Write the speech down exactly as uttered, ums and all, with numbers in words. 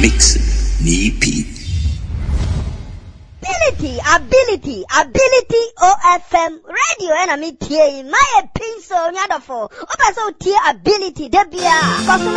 mix nipi. Ability, ability, ability O F M radio and a meet my pencil, yadafo. Opa so ability, debia.